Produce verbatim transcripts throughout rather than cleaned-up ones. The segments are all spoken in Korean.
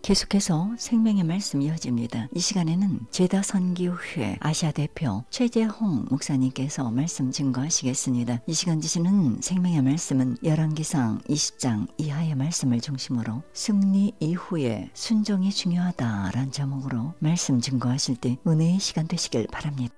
계속해서 생명의 말씀 이어집니다. 이 시간에는 제다선교회 아시아 대표 최재홍 목사님께서 말씀 증거하시겠습니다. 이 시간 주시는 생명의 말씀은 열왕기상 이십 장 이하의 말씀을 중심으로 승리 이후에 순종이 중요하다라는 제목으로 말씀 증거하실 때 은혜의 시간 되시길 바랍니다.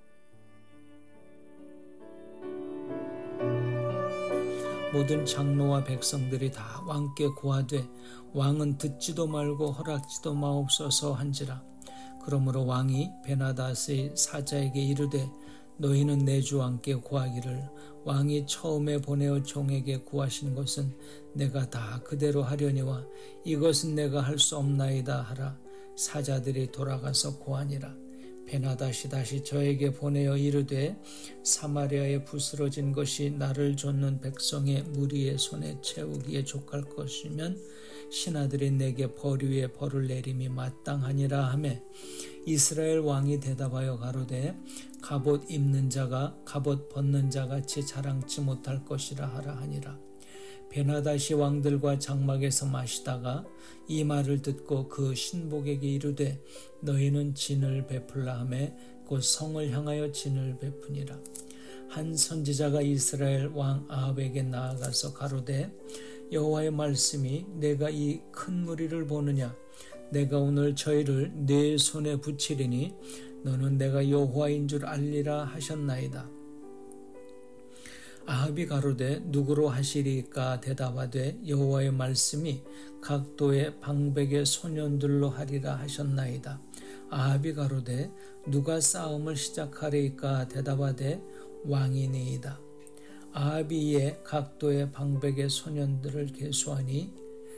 모든 장로와 백성들이 다 왕께 고하되 왕은 듣지도 말고 허락지도 마옵소서 한지라. 그러므로 왕이 베나닷의 사자에게 이르되 너희는 내 주 왕께 고하기를 왕이 처음에 보내어 종에게 구하신 것은 내가 다 그대로 하려니와 이것은 내가 할 수 없나이다 하라. 사자들이 돌아가서 고하니라. 베나닷이 다시 저에게 보내어 이르되 사마리아에 부스러진 것이 나를 좇는 백성의 무리의 손에 채우기에 족할 것이면 신하들이 내게 벌 위에 벌을 내림이 마땅하니라 하매 이스라엘 왕이 대답하여 가로되 갑옷 입는 자가 갑옷 벗는 자 같이 자랑치 못할 것이라 하라 하니라. 베나닷이 왕들과 장막에서 마시다가 이 말을 듣고 그 신복에게 이르되 너희는 진을 베풀라 하매 곧 성을 향하여 진을 베푸니라. 한 선지자가 이스라엘 왕 아합에게 나아가서 가로되 여호와의 말씀이 내가 이 큰 무리를 보느냐 내가 오늘 저희를 네 손에 붙이리니 너는 내가 여호와인 줄 알리라 하셨나이다. 아합이 가로되 누구로 하시리까 대답하되 여호와의 말씀이 각도의 방백의 소년들로 하리라 하셨나이다. 아합이 가로되 누가 싸움을 시작하리까 대답하되 왕이니이다. 아합이 이에 각도의 방백의 소년들을 계수하니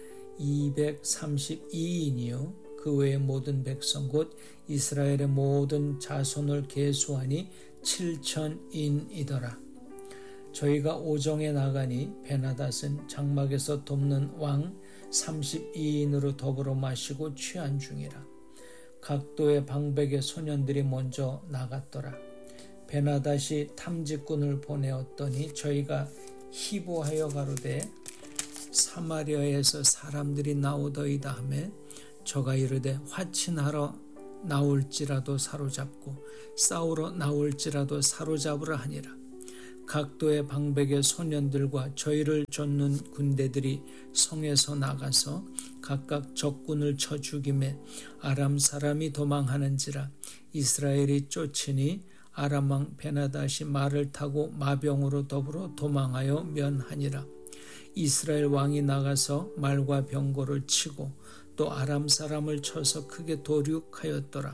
이백삼십이 인이요 그 외의 모든 백성 곧 이스라엘의 모든 자손을 계수하니 칠천인이더라. 저희가 오정에 나가니 베나닷은 장막에서 돕는 왕 삼십이 인으로 더불어 마시고 취한 중이라. 각도의 방백의 소년들이 먼저 나갔더라. 베나닷이 탐지꾼을 보내었더니 저희가 희보하여 가로되 사마리아에서 사람들이 나오더이다 하매 저가 이르되 화친하러 나올지라도 사로잡고 싸우러 나올지라도 사로잡으라 하니라. 각도의 방백의 소년들과 저희를 좇는 군대들이 성에서 나가서 각각 적군을 쳐 죽이매 아람 사람이 도망하는지라. 이스라엘이 쫓으니 아람 왕 베나닷이 말을 타고 마병으로 더불어 도망하여 면하니라. 이스라엘 왕이 나가서 말과 병거를 치고 또 아람 사람을 쳐서 크게 도륙하였더라.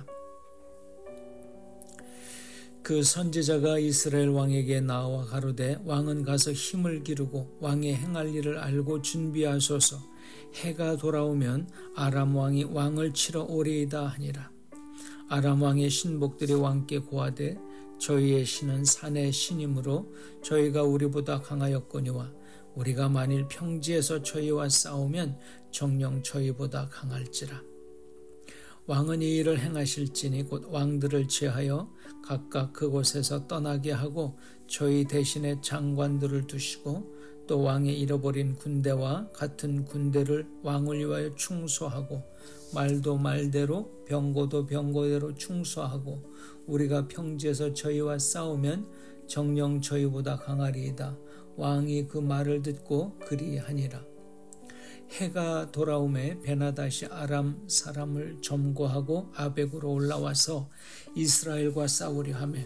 그 선지자가 이스라엘 왕에게 나와 가로되 왕은 가서 힘을 기르고 왕의 행할 일을 알고 준비하소서. 해가 돌아오면 아람 왕이 왕을 치러 오리이다 하니라. 아람 왕의 신복들이 왕께 고하되 저희의 신은 산의 신이므로 저희가 우리보다 강하였거니와 우리가 만일 평지에서 저희와 싸우면 정녕 저희보다 강할지라. 왕은 이 일을 행하실지니 곧 왕들을 제하여 각각 그곳에서 떠나게 하고 저희 대신에 장관들을 두시고 또 왕의 잃어버린 군대와 같은 군대를 왕을 위하여 충소하고 말도 말대로 병거도 병거대로 충소하고 우리가 평지에서 저희와 싸우면 정녕 저희보다 강하리이다. 왕이 그 말을 듣고 그리하니라. 해가 돌아오매 베나닷이 아람 사람을 점거하고 아벡으로 올라와서 이스라엘과 싸우려 하며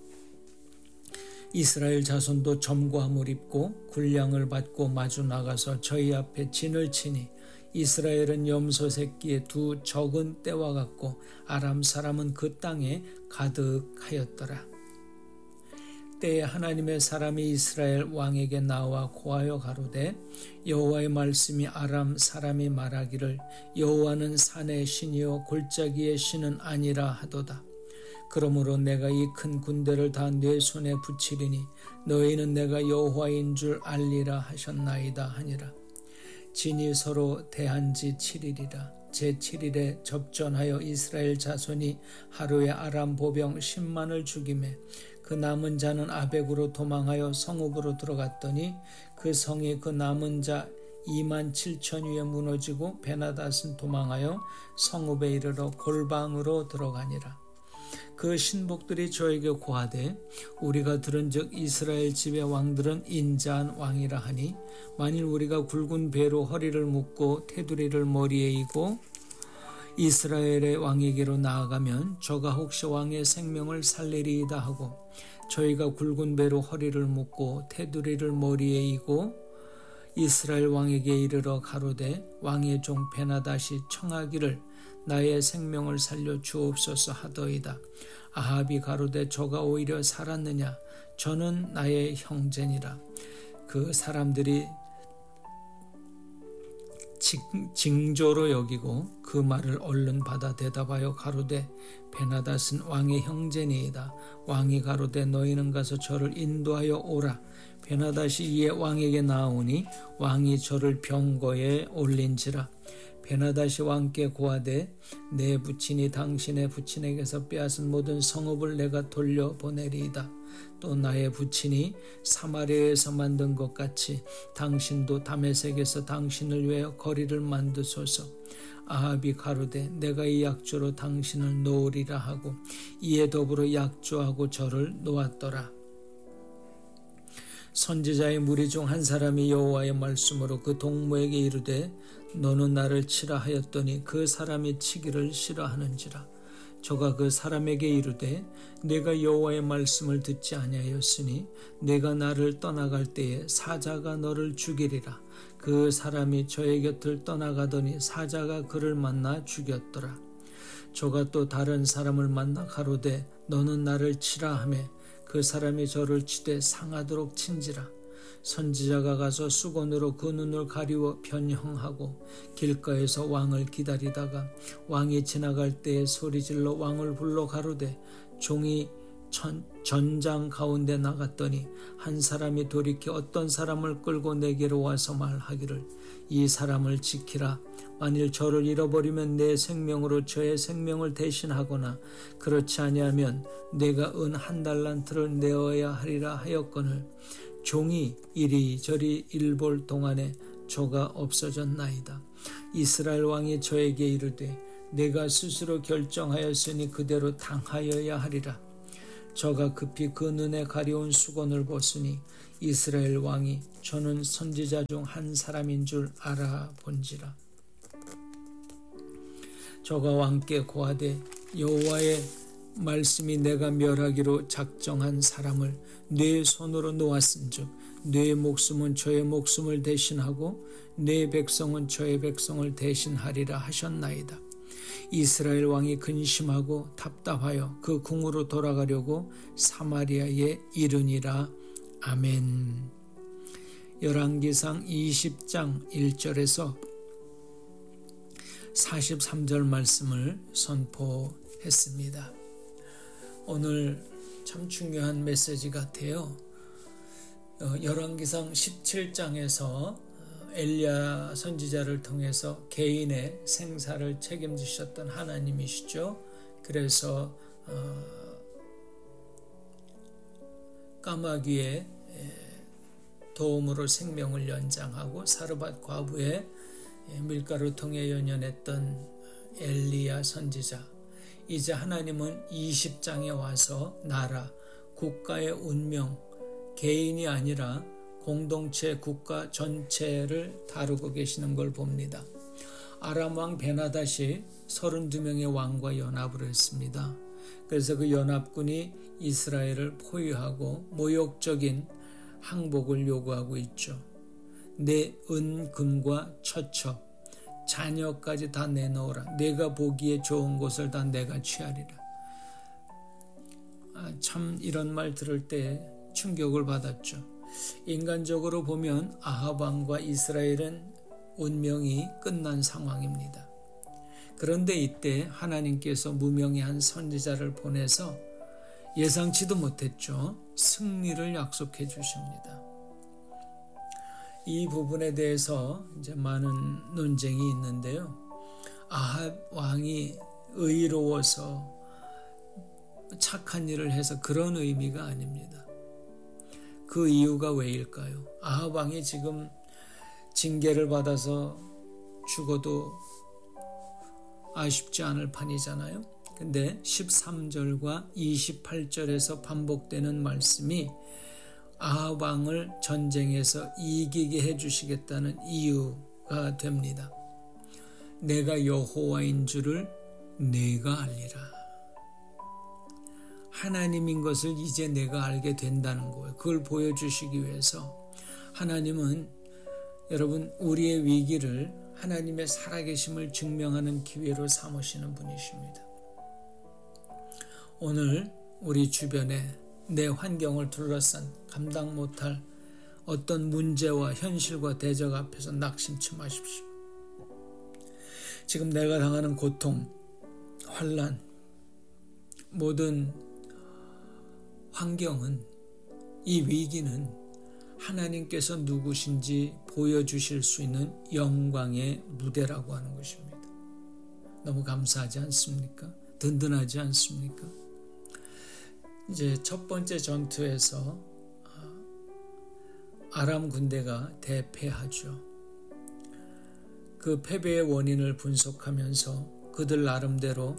이스라엘 자손도 점거함을 입고 군량을 받고 마주 나가서 저희 앞에 진을 치니 이스라엘은 염소 새끼의 두 적은 떼와 같고 아람 사람은 그 땅에 가득하였더라. 때에 하나님의 사람이 이스라엘 왕에게 나와 고하여 가로되 여호와의 말씀이 아람 사람이 말하기를 여호와는 산의 신이요 골짜기의 신은 아니라 하도다. 그러므로 내가 이 큰 군대를 다 네 손에 붙이리니 너희는 내가 여호와인 줄 알리라 하셨나이다 하니라. 진이 서로 대한 지 칠 일이라. 제칠 일에 접전하여 이스라엘 자손이 하루에 아람 보병 십만을 죽이매 그 남은 자는 아벡으로 도망하여 성읍으로 들어갔더니 그 성이 그 남은 자 이만 칠천 위에 무너지고 베나닷은 도망하여 성읍에 이르러 골방으로 들어가니라. 그 신복들이 저에게 고하되 우리가 들은즉 이스라엘 집의 왕들은 인자한 왕이라 하니 만일 우리가 굵은 배로 허리를 묶고 테두리를 머리에 이고 이스라엘의 왕에게로 나아가면 저가 혹시 왕의 생명을 살리리이다 하고 저희가 굵은 배로 허리를 묶고 테두리를 머리에 이고 이스라엘 왕에게 이르러 가로되 왕의 종 베나닷이 청하기를 나의 생명을 살려 주옵소서 하더이다. 아합이 가로되 저가 오히려 살았느냐 저는 나의 형제니라. 그 사람들이 징조로 여기고 그 말을 얼른 받아 대답하여 가로되 베나닷은 왕의 형제니이다. 왕이 가로되 너희는 가서 저를 인도하여 오라. 베나닷이 이에 왕에게 나오니 왕이 저를 병거에 올린지라. 베나닷이 왕께 고하되 내 부친이 당신의 부친에게서 빼앗은 모든 성읍을 내가 돌려보내리이다. 또 나의 부친이 사마리아에서 만든 것 같이 당신도 다메섹에서 당신을 위하여 거리를 만드소서. 아합이 가로되 내가 이 약조로 당신을 놓으리라 하고 이에 더불어 약조하고 저를 놓았더라. 선지자의 무리 중 한 사람이 여호와의 말씀으로 그 동무에게 이르되 너는 나를 치라 하였더니 그 사람이 치기를 싫어하는지라. 저가 그 사람에게 이르되 내가 여호와의 말씀을 듣지 아니하였으니 내가 나를 떠나갈 때에 사자가 너를 죽이리라. 그 사람이 저의 곁을 떠나가더니 사자가 그를 만나 죽였더라. 저가 또 다른 사람을 만나 가로되 너는 나를 치라 하매 그 사람이 저를 치되 상하도록 친지라. 선지자가 가서 수건으로 그 눈을 가리워 변형하고 길가에서 왕을 기다리다가 왕이 지나갈 때에 소리질러 왕을 불러 가로되 종이 전, 전장 가운데 나갔더니 한 사람이 돌이켜 어떤 사람을 끌고 내게로 와서 말하기를 이 사람을 지키라. 만일 저를 잃어버리면 내 생명으로 저의 생명을 대신하거나 그렇지 아니하면 내가 은 한 달란트를 내어야 하리라 하였거늘 종이 이리저리 일볼 동안에 저가 없어졌나이다. 이스라엘 왕이 저에게 이르되 내가 스스로 결정하였으니 그대로 당하여야 하리라. 저가 급히 그 눈에 가려운 수건을 벗으니 이스라엘 왕이 저는 선지자 중 한 사람인 줄 알아본지라. 저가 왕께 고하되 여호와의 말씀이 내가 멸하기로 작정한 사람을 내 손으로 놓았은즉 내 목숨은 저의 목숨을 대신하고 내 백성은 저의 백성을 대신하리라 하셨나이다. 이스라엘 왕이 근심하고 답답하여 그 궁으로 돌아가려고 사마리아에 이르니라. 아멘. 열왕기상 이십 장 일 절에서 사십삼 절 말씀을 선포했습니다. 오늘 참 중요한 메시지 같아요. 열왕기상 십칠 장에서 엘리야 선지자를 통해서 개인의 생사를 책임지셨던 하나님이시죠. 그래서 까마귀의 도움으로 생명을 연장하고 사르밧 과부의 밀가루 통에 연연했던 엘리야 선지자, 이제 하나님은 이십 장에 와서 나라, 국가의 운명, 개인이 아니라 공동체, 국가 전체를 다루고 계시는 걸 봅니다. 아람 왕 베나닷이 서른두 명의 왕과 연합을 했습니다. 그래서 그 연합군이 이스라엘을 포위하고 모욕적인 항복을 요구하고 있죠. 내 은, 금과 처처, 자녀까지 다 내놓으라. 내가 보기에 좋은 곳을 다 내가 취하리라. 아, 참 이런 말 들을 때 충격을 받았죠. 인간적으로 보면 아합 왕과 이스라엘은 운명이 끝난 상황입니다. 그런데 이때 하나님께서 무명의 한 선지자를 보내서 예상치도 못했죠. 승리를 약속해 주십니다. 이 부분에 대해서 이제 많은 논쟁이 있는데요. 아합 왕이 의로워서 착한 일을 해서 그런 의미가 아닙니다. 그 이유가 왜일까요? 아합 왕이 지금 징계를 받아서 죽어도 아쉽지 않을 판이잖아요. 근데 십삼 절과 이십팔 절에서 반복되는 말씀이 아합 왕을 전쟁에서 이기게 해주시겠다는 이유가 됩니다. 내가 여호와인 줄을 내가 알리라. 하나님인 것을 이제 내가 알게 된다는 거예요. 그걸 보여주시기 위해서 하나님은 여러분 우리의 위기를 하나님의 살아계심을 증명하는 기회로 삼으시는 분이십니다. 오늘 우리 주변에 내 환경을 둘러싼 감당 못할 어떤 문제와 현실과 대적 앞에서 낙심치 마십시오. 지금 내가 당하는 고통, 환난, 모든 환경은, 이 위기는 하나님께서 누구신지 보여주실 수 있는 영광의 무대라고 하는 것입니다. 너무 감사하지 않습니까? 든든하지 않습니까? 이제 첫 번째 전투에서 아람 군대가 대패하죠. 그 패배의 원인을 분석하면서 그들 나름대로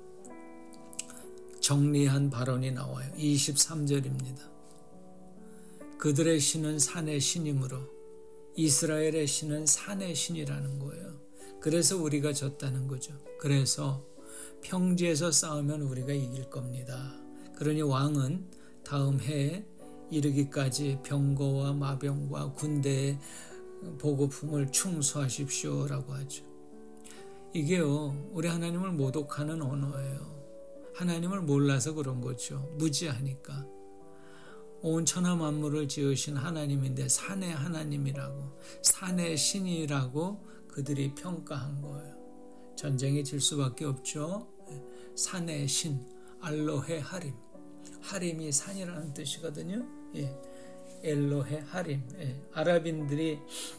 정리한 발언이 나와요. 이십삼 절입니다. 그들의 신은 산의 신이므로 이스라엘의 신은 산의 신이라는 거예요. 그래서 우리가 졌다는 거죠. 그래서 평지에서 싸우면 우리가 이길 겁니다. 그러니 왕은 다음 해에 이르기까지 병거와 마병과 군대의 보급품을 충수하십시오라고 하죠. 이게요, 우리 하나님을 모독하는 언어예요. 하나님을 몰라서 그런 거죠. 무지하니까. 온 천하 만물을 지으신 하나님인데 산의 하나님이라고, 산의 신이라고 그들이 평가한 거예요. 전쟁이 질 수밖에 없죠. 산의 신, 알로헤 하림. 하림이 산이라는 뜻이거든요. 예. 엘로헤 하림. 예. 아랍인들이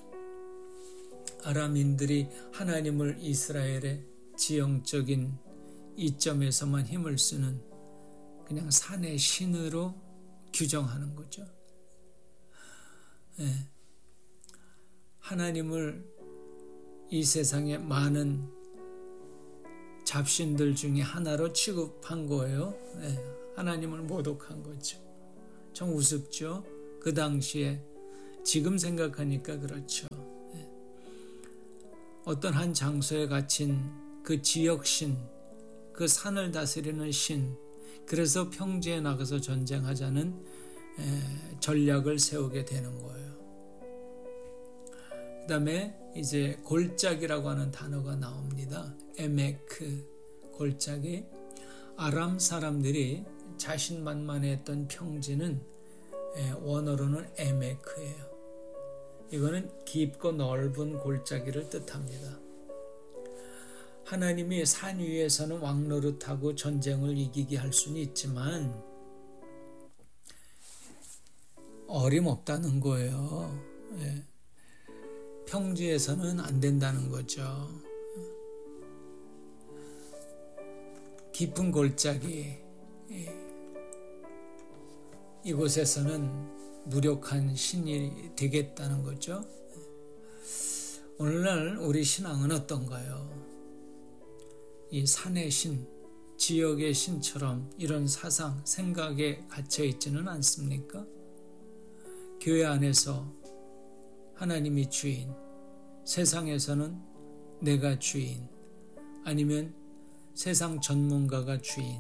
아람인들이 하나님을 이스라엘의 지형적인 이점에서만 힘을 쓰는 그냥 산의 신으로 규정하는 거죠. 예. 하나님을 이 세상의 많은 잡신들 중에 하나로 취급한 거예요. 예. 하나님을 모독한 거죠. 참 우습죠. 그 당시에, 지금 생각하니까 그렇죠. 예. 어떤 한 장소에 갇힌 그 지역신, 그 산을 다스리는 신, 그래서 평지에 나가서 전쟁하자는 에, 전략을 세우게 되는 거예요. 그 다음에 이제 골짜기라고 하는 단어가 나옵니다. 에메크, 골짜기. 아람 사람들이 자신만만했던 평지는 에, 원어로는 에메크예요. 이거는 깊고 넓은 골짜기를 뜻합니다. 하나님이 산 위에서는 왕노릇하고 전쟁을 이기게 할 수는 있지만 어림없다는 거예요. 예. 평지에서는 안 된다는 거죠. 깊은 골짜기, 예. 이곳에서는 무력한 신이 되겠다는 거죠. 오늘날 우리 신앙은 어떤가요? 이 산의 신, 지역의 신처럼 이런 사상, 생각에 갇혀 있지는 않습니까? 교회 안에서 하나님이 주인, 세상에서는 내가 주인, 아니면 세상 전문가가 주인.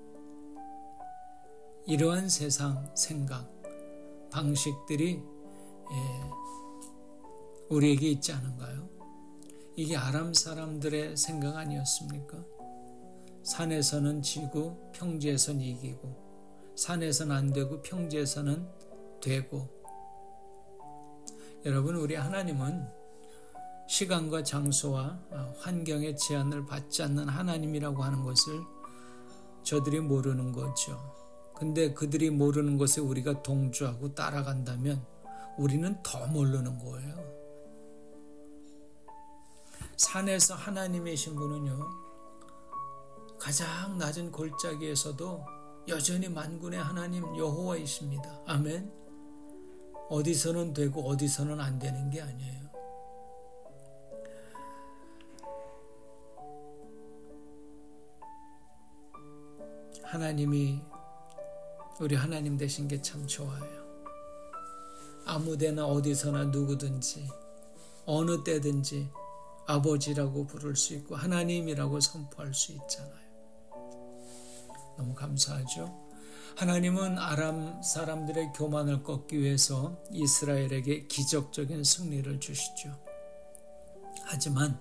이러한 세상, 생각, 방식들이 우리에게 있지 않은가요? 이게 아람 사람들의 생각 아니었습니까? 산에서는 지고 평지에서는 이기고, 산에서는 안 되고 평지에서는 되고. 여러분, 우리 하나님은 시간과 장소와 환경의 제한을 받지 않는 하나님이라고 하는 것을 저들이 모르는 거죠. 근데 그들이 모르는 것에 우리가 동조하고 따라간다면 우리는 더 모르는 거예요. 산에서 하나님이신 분은요, 가장 낮은 골짜기에서도 여전히 만군의 하나님 여호와이십니다. 아멘. 어디서는 되고 어디서는 안 되는 게 아니에요. 하나님이 우리 하나님 되신 게 참 좋아요. 아무데나 어디서나 누구든지 어느 때든지 아버지라고 부를 수 있고 하나님이라고 선포할 수 있잖아요. 너무 감사하죠. 하나님은 아람 사람들의 교만을 꺾기 위해서 이스라엘에게 기적적인 승리를 주시죠. 하지만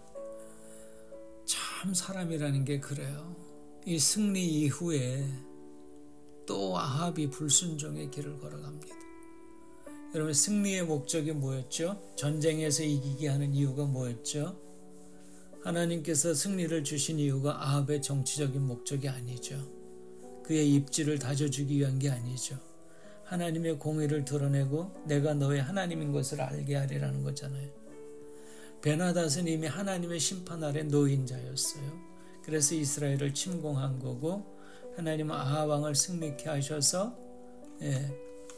참 사람이라는 게 그래요. 이 승리 이후에 또 아합이 불순종의 길을 걸어갑니다. 여러분, 승리의 목적이 뭐였죠? 전쟁에서 이기게 하는 이유가 뭐였죠? 하나님께서 승리를 주신 이유가 아합의 정치적인 목적이 아니죠. 그의 입지를 다져주기 위한 게 아니죠. 하나님의 공의를 드러내고 내가 너의 하나님인 것을 알게 하리라는 거잖아요. 베나닷은 이미 하나님의 심판 아래 놓인 자였어요. 그래서 이스라엘을 침공한 거고, 하나님은 아합 왕을 승리케 하셔서 예,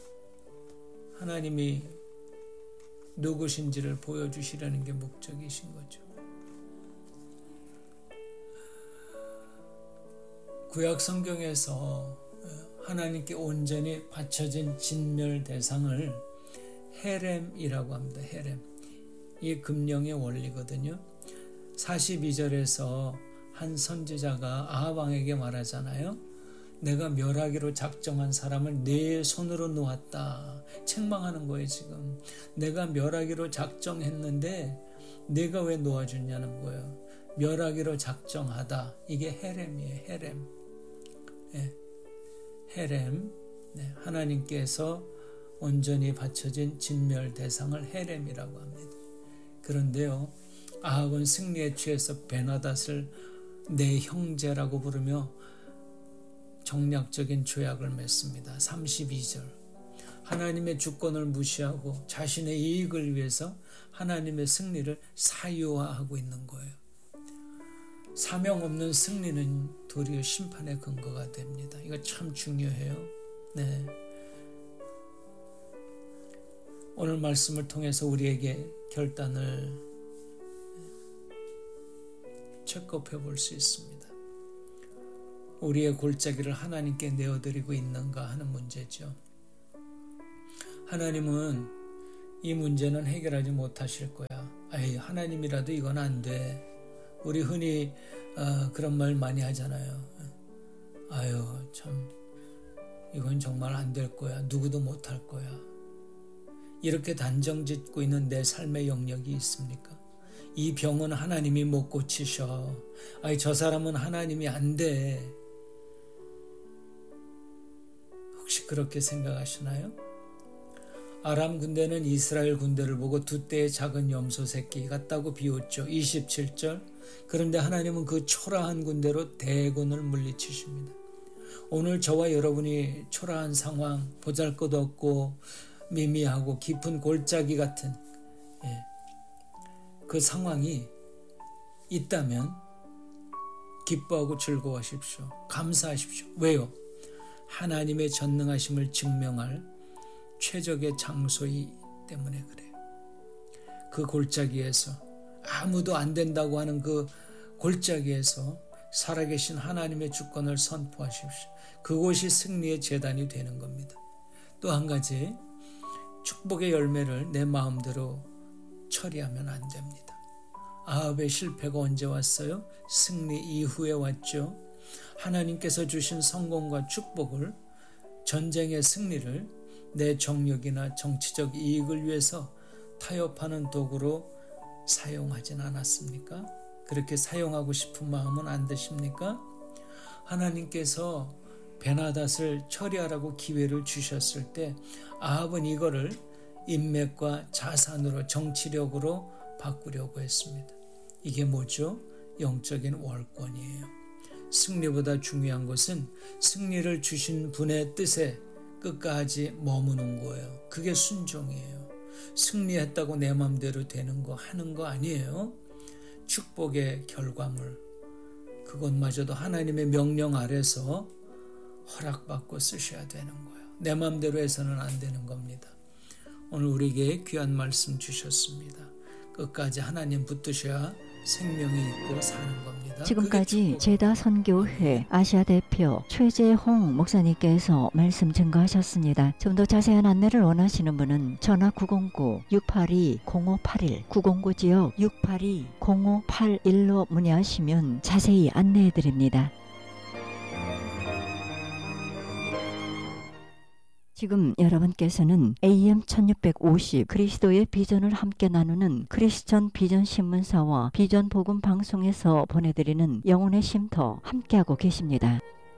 하나님이 누구신지를 보여주시려는 게 목적이신 거죠. 구약 성경에서 하나님께 온전히 바쳐진 진멸 대상을 헤렘이라고 합니다. 헤렘. 이 금령의 원리거든요. 사십이 절에서 한 선지자가 아합 왕에게 말하잖아요. 내가 멸하기로 작정한 사람을 내 손으로 놓았다. 책망하는 거예요, 지금. 내가 멸하기로 작정했는데 내가 왜 놓아주냐는 거예요. 멸하기로 작정하다. 이게 헤렘이에요, 헤렘. 네. 헤렘. 네. 하나님께서 온전히 바쳐진 진멸 대상을 헤렘이라고 합니다. 그런데요, 아합은 승리에 취해서 베나닷을 내 형제라고 부르며 정략적인 조약을 맺습니다. 삼십이 절. 하나님의 주권을 무시하고 자신의 이익을 위해서 하나님의 승리를 사유화하고 있는 거예요. 사명 없는 승리는 도리어 심판의 근거가 됩니다. 이거 참 중요해요. 네. 오늘 말씀을 통해서 우리에게 결단을 체크업해 볼 수 있습니다. 우리의 골짜기를 하나님께 내어드리고 있는가 하는 문제죠. 하나님은 이 문제는 해결하지 못하실 거야. 아이, 하나님이라도 이건 안 돼. 우리 흔히 어, 그런 말 많이 하잖아요. 아유, 참 이건 정말 안 될 거야. 누구도 못할 거야. 이렇게 단정짓고 있는 내 삶의 영역이 있습니까? 이 병은 하나님이 못 고치셔. 아이, 저 사람은 하나님이 안 돼. 혹시 그렇게 생각하시나요? 아람 군대는 이스라엘 군대를 보고 두 떼의 작은 염소 새끼 같다고 비웃죠. 이십칠 절. 그런데 하나님은 그 초라한 군대로 대군을 물리치십니다. 오늘 저와 여러분이 초라한 상황, 보잘것없고 미미하고 깊은 골짜기 같은 예, 그 상황이 있다면 기뻐하고 즐거워하십시오. 감사하십시오. 왜요? 하나님의 전능하심을 증명할 최적의 장소이기 때문에 그래요. 그 골짜기에서, 아무도 안 된다고 하는 그 골짜기에서 살아계신 하나님의 주권을 선포하십시오. 그곳이 승리의 제단이 되는 겁니다. 또 한 가지, 축복의 열매를 내 마음대로 처리하면 안 됩니다. 아합의 실패가 언제 왔어요? 승리 이후에 왔죠. 하나님께서 주신 성공과 축복을, 전쟁의 승리를 내 정력이나 정치적 이익을 위해서 타협하는 도구로 사용하진 않았습니까? 그렇게 사용하고 싶은 마음은 안 드십니까? 하나님께서 베나닷을 처리하라고 기회를 주셨을 때 아합은 이거를 인맥과 자산으로, 정치력으로 바꾸려고 했습니다. 이게 뭐죠? 영적인 월권이에요. 승리보다 중요한 것은 승리를 주신 분의 뜻에 끝까지 머무는 거예요. 그게 순종이에요. 승리했다고 내 맘대로 되는 거, 하는 거 아니에요. 축복의 결과물, 그것마저도 하나님의 명령 아래서 허락받고 쓰셔야 되는 거예요. 내 맘대로 해서는 안 되는 겁니다. 오늘 우리에게 귀한 말씀 주셨습니다. 끝까지 하나님 붙드셔야 생명이 있고 사는 겁니다. 지금까지 제다선교회 아시아 대표 최재홍 목사님께서 말씀 증거하셨습니다. 좀 더 자세한 안내를 원하시는 분은 전화 구공구 육팔이 공오팔일 구공구 지역 육팔이 공오팔일로 문의하시면 자세히 안내해 드립니다. 지금 여러분께서는 에이엠 천육백오십 그리스도의 비전을 함께 나누는 크리스천 비전 신문사와 비전 복음 방송에서 보내드리는 영혼의 쉼터 함께하고 계십니다.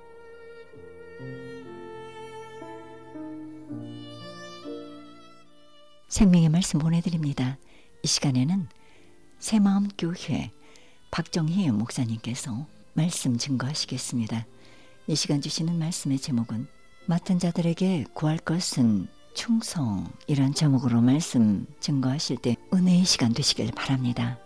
생명의 말씀 보내드립니다. 이 시간에는 새마음교회 박정희 목사님께서 말씀 증거하시겠습니다. 이 시간 주시는 말씀의 제목은 맡은 자들에게 구할 것은 충성이란 제목으로 말씀 증거하실 때 은혜의 시간 되시길 바랍니다.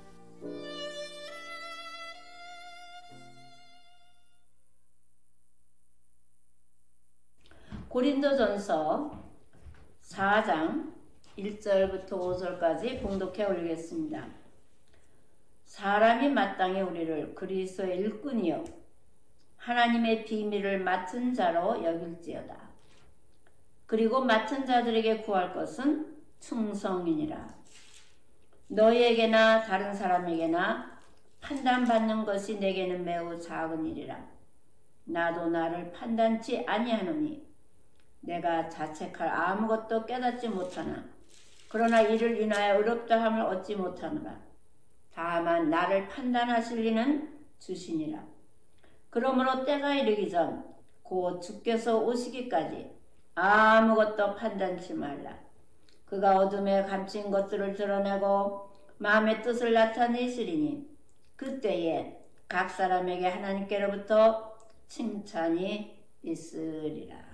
고린도전서 사 장 일 절부터 오 절까지 봉독해 올리겠습니다. 사람이 마땅히 우리를 그리스도의 일꾼이요 하나님의 비밀을 맡은 자로 여길지어다. 그리고 맡은 자들에게 구할 것은 충성이니라. 너희에게나 다른 사람에게나 판단받는 것이 내게는 매우 작은 일이라. 나도 나를 판단치 아니하노니 내가 자책할 아무것도 깨닫지 못하나 그러나 이를 인하여 의롭다함을 얻지 못하노라. 다만 나를 판단하실 이는 주시니라. 그러므로 때가 이르기 전 곧 주께서 오시기까지 아무것도 판단치 말라. 그가 어둠에 감춘 것들을 드러내고 마음의 뜻을 나타내시리니 그때에 각 사람에게 하나님께로부터 칭찬이 있으리라.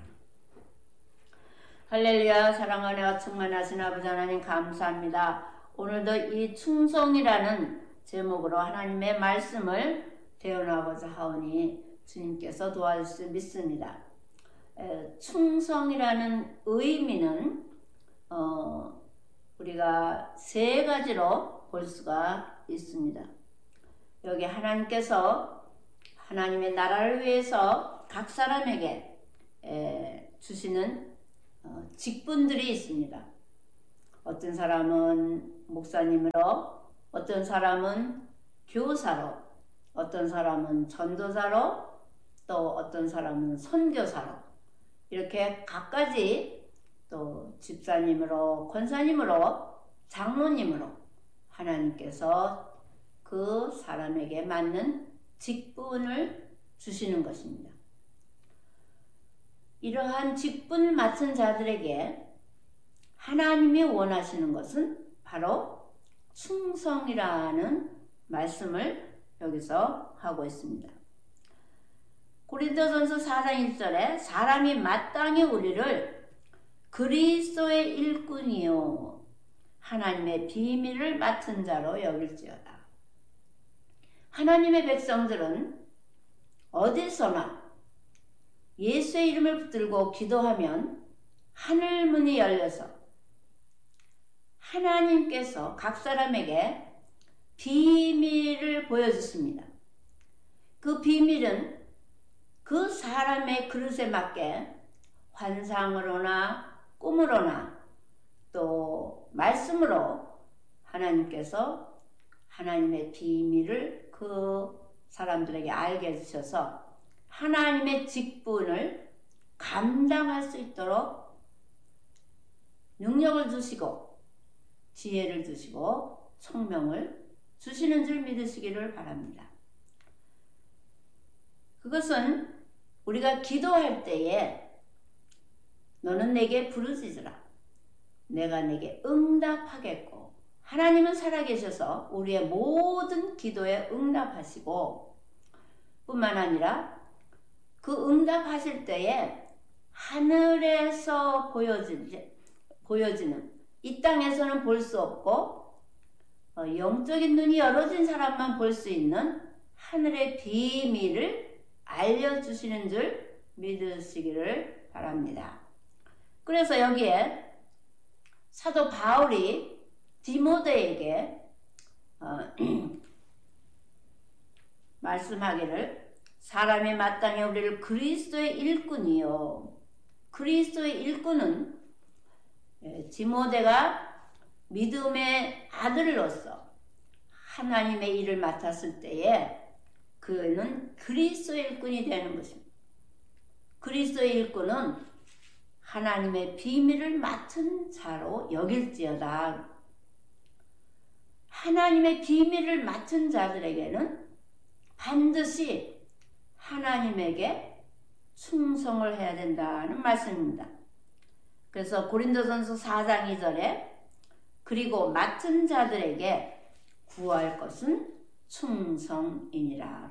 할렐루야. 사랑하여 충만하신 아버지 하나님 감사합니다. 오늘도 이 충성이라는 제목으로 하나님의 말씀을 대언하고자 하오니 주님께서 도와주실 믿습니다. 에, 충성이라는 의미는 어, 우리가 세 가지로 볼 수가 있습니다. 여기 하나님께서 하나님의 나라를 위해서 각 사람에게 에, 주시는 어, 직분들이 있습니다. 어떤 사람은 목사님으로, 어떤 사람은 교사로, 어떤 사람은 전도사로, 또 어떤 사람은 선교사로, 이렇게 각가지 또 집사님으로, 권사님으로, 장로님으로 하나님께서 그 사람에게 맞는 직분을 주시는 것입니다. 이러한 직분을 맡은 자들에게 하나님이 원하시는 것은 바로 충성이라는 말씀을 여기서 하고 있습니다. 고린도전서 사 장 일 절에 사람이 마땅히 우리를 그리스도의 일꾼이요 하나님의 비밀을 맡은 자로 여길지어다. 하나님의 백성들은 어디서나 예수의 이름을 붙들고 기도하면 하늘문이 열려서 하나님께서 각 사람에게 비밀을 보여주십니다. 그 비밀은 그 사람의 그릇에 맞게 환상으로나 꿈으로나 또 말씀으로 하나님께서 하나님의 비밀을 그 사람들에게 알게 해주셔서 하나님의 직분을 감당할 수 있도록 능력을 주시고 지혜를 주시고 총명을 주시는 줄 믿으시기를 바랍니다. 그것은 우리가 기도할 때에 너는 내게 부르짖으라. 내가 내게 응답하겠고 하나님은 살아계셔서 우리의 모든 기도에 응답하시고 뿐만 아니라 그 응답하실 때에 하늘에서 보여지, 보여지는 이 땅에서는 볼 수 없고 어, 영적인 눈이 열어진 사람만 볼 수 있는 하늘의 비밀을 알려주시는 줄 믿으시기를 바랍니다. 그래서 여기에 사도 바울이 디모데에게 어, 말씀하기를 사람이 마땅히 우리를 그리스도의 일꾼이요. 그리스도의 일꾼은 디모데가 믿음의 아들로서 하나님의 일을 맡았을 때에 그는 그리스도의 일꾼이 되는 것입니다. 그리스도의 일꾼은 하나님의 비밀을 맡은 자로 여길지어다. 하나님의 비밀을 맡은 자들에게는 반드시 하나님에게 충성을 해야 된다는 말씀입니다. 그래서 고린도전서 사 장 이 절에 그리고 맡은 자들에게 구할 것은 충성이니라.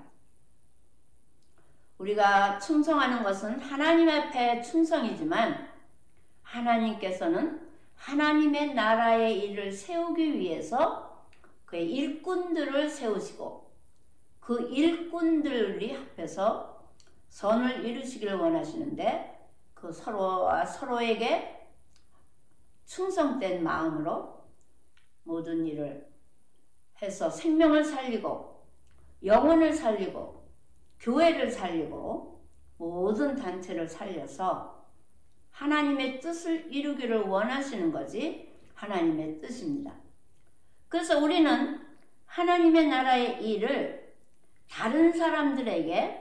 우리가 충성하는 것은 하나님 앞에 충성이지만 하나님께서는 하나님의 나라의 일을 세우기 위해서 그의 일꾼들을 세우시고 그 일꾼들이 합해서 선을 이루시기를 원하시는데 그 서로와 서로에게 충성된 마음으로 모든 일을 해서 생명을 살리고 영혼을 살리고 교회를 살리고 모든 단체를 살려서 하나님의 뜻을 이루기를 원하시는 것이 하나님의 뜻입니다. 그래서 우리는 하나님의 나라의 일을 다른 사람들에게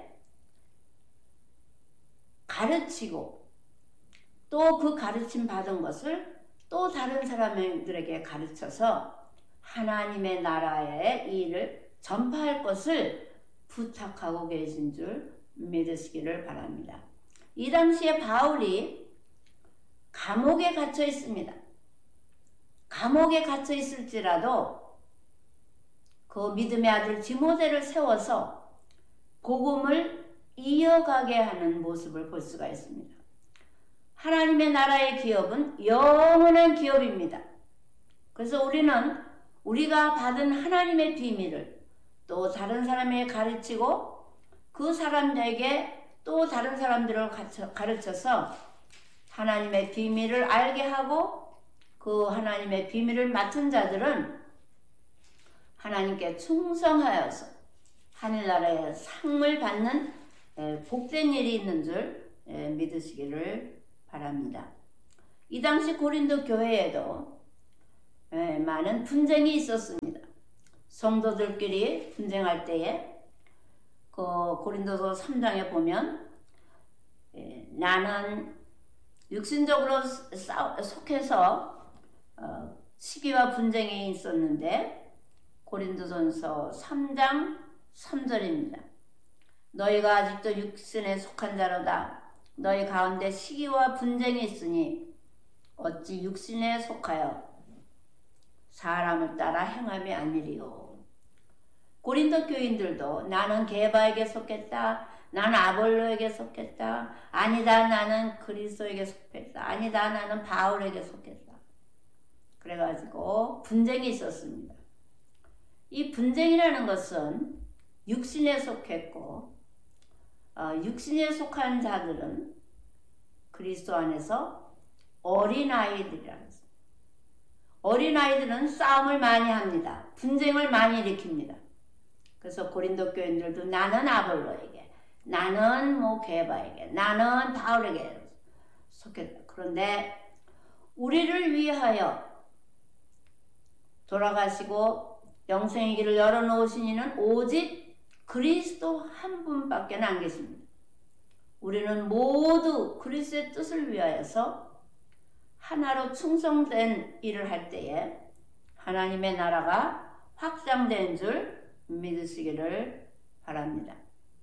가르치고 또 그 가르침 받은 것을 또 다른 사람들에게 가르쳐서 하나님의 나라의 일을 전파할 것을 부탁하고 계신 줄 믿으시기를 바랍니다. 이 당시에 바울이 감옥에 갇혀 있습니다. 감옥에 갇혀 있을지라도 그 믿음의 아들 디모데를 세워서 복음을 이어가게 하는 모습을 볼 수가 있습니다. 하나님의 나라의 기업은 영원한 기업입니다. 그래서 우리는 우리가 받은 하나님의 비밀을 또 다른 사람에게 가르치고 그 사람들에게 또 다른 사람들을 가르쳐서 하나님의 비밀을 알게 하고 그 하나님의 비밀을 맡은 자들은 하나님께 충성하여서 하늘나라의 상을 받는 복된 일이 있는 줄 믿으시기를 바랍니다. 이 당시 고린도 교회에도 많은 분쟁이 있었습니다. 성도들끼리 분쟁할 때에 그 고린도서 삼 장에 보면 나는 육신적으로 속해서 시기와 분쟁이 있었는데 고린도전서 삼 장 삼 절입니다. 너희가 아직도 육신에 속한 자로다. 너희 가운데 시기와 분쟁이 있으니 어찌 육신에 속하여 사람을 따라 행함이 아니리요. 고린도 교인들도 나는 게바에게 속했다. 나는 아볼로에게 속했다. 아니다 나는 그리스도에게 속했다. 아니다 나는 바울에게 속했다. 그래가지고 분쟁이 있었습니다. 이 분쟁이라는 것은 육신에 속했고 어, 육신에 속한 자들은 그리스도 안에서 어린아이들이라는 것입니다. 어린아이들은 싸움을 많이 합니다. 분쟁을 많이 일으킵니다. 그래서 고린도 교인들도 나는 아볼로에게, 나는 뭐 게바에게, 나는 바울에게 속했다. 그런데 우리를 위하여 돌아가시고 영생의 길을 열어놓으신 이는 오직 그리스도 한 분밖에 안 계십니다. 우리는 모두 그리스도의 뜻을 위하여서 하나로 충성된 일을 할 때에 하나님의 나라가 확장된 줄 믿으시기를 바랍니다.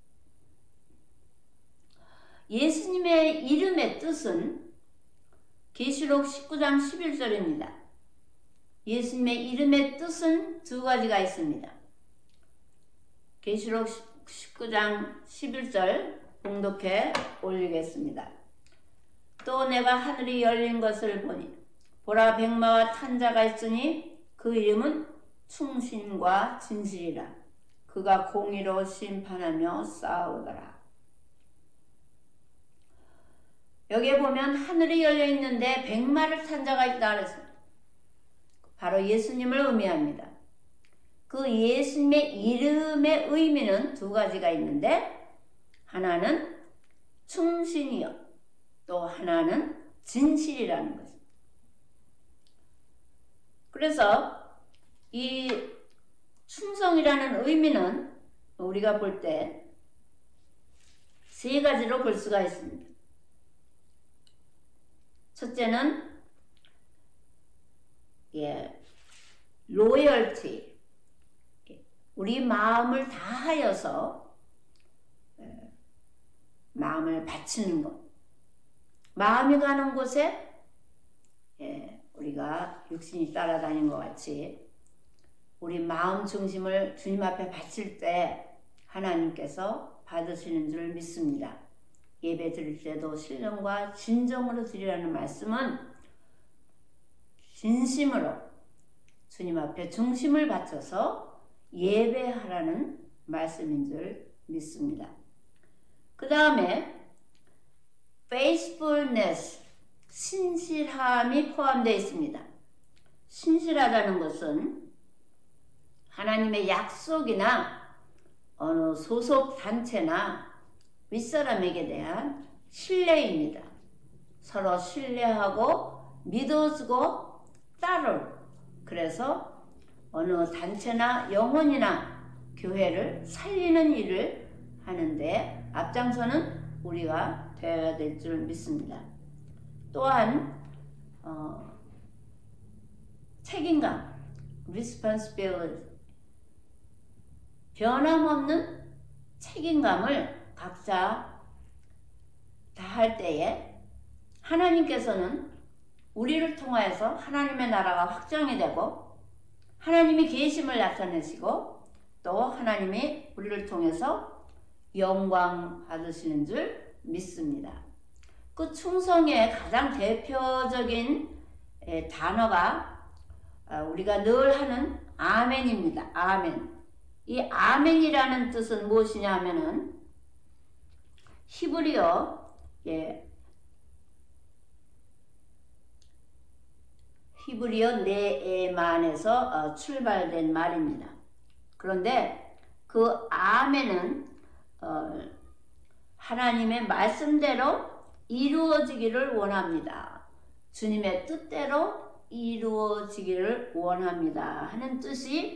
예수님의 이름의 뜻은 계시록 십구 장 십일 절입니다. 예수님의 이름의 뜻은 두 가지가 있습니다. 계시록 십구 장 십일 절 봉독해 올리겠습니다. 또 내가 하늘이 열린 것을 보니 보라 백마와 탄 자가 있으니 그 이름은 충신과 진실이라. 그가 공의로 심판하며 싸우더라. 여기에 보면 하늘이 열려 있는데 백마를 탄 자가 있다 그랬습니다. 바로 예수님을 의미합니다. 그 예수님의 이름의 의미는 두 가지가 있는데 하나는 충신이요 또 하나는 진실이라는 것입니다. 그래서 이 충성이라는 의미는 우리가 볼 때 세 가지로 볼 수가 있습니다. 첫째는 예, 로열티, 우리 마음을 다하여서 예, 마음을 바치는 것. 마음이 가는 곳에 예, 우리가 육신이 따라다니는 것 같이 우리 마음 중심을 주님 앞에 바칠 때 하나님께서 받으시는 줄 믿습니다. 예배 드릴 때도 신령과 진정으로 드리라는 말씀은 진심으로 주님 앞에 중심을 바쳐서 예배하라는 말씀인 줄 믿습니다. 그 다음에 faithfulness, 신실함이 포함되어 있습니다. 신실하다는 것은 하나님의 약속이나 어느 소속 단체나 윗사람에게 대한 신뢰입니다. 서로 신뢰하고 믿어주고 따르고 그래서 어느 단체나 영혼이나 교회를 살리는 일을 하는데 앞장서는 우리가 되어야 될 줄 믿습니다. 또한 어, 책임감, responsibility, 변함없는 책임감을 각자 다할 때에 하나님께서는 우리를 통하여서 하나님의 나라가 확장이 되고 하나님이 계심을 나타내시고 또 하나님이 우리를 통해서 영광 받으시는 줄 믿습니다. 그 충성의 가장 대표적인 단어가 우리가 늘 하는 아멘입니다. 아멘. 이 아멘이라는 뜻은 무엇이냐 하면은 히브리어 예, 히브리어 네에만에서 어, 출발된 말입니다. 그런데 그 아멘은 어, 하나님의 말씀대로 이루어지기를 원합니다. 주님의 뜻대로 이루어지기를 원합니다 하는 뜻이